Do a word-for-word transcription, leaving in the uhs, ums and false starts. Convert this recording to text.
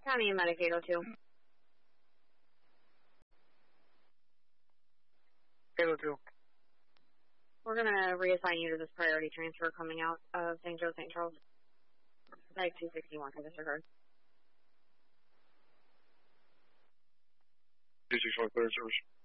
County and Medicaid oh two. eight oh two. We're going to reassign you to this priority transfer coming out of Saint Joe, Saint Charles. Like two sixty-one for Mister Hurd. two sixty-one clear service.